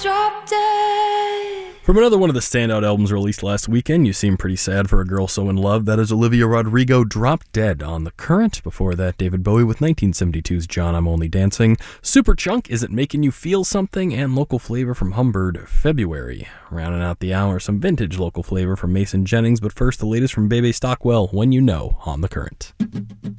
Drop dead. From another one of the standout albums released last weekend, You Seem Pretty Sad for a Girl So in Love. That is Olivia Rodrigo, Drop Dead on The Current. Before that, David Bowie with 1972's John, I'm Only Dancing. Superchunk, Is It Making You Feel Something? And Local Flavor from Humbird, February. Rounding out the hour, some vintage local flavor from Mason Jennings, but first the latest from Bebe Stockwell, When You Know on The Current.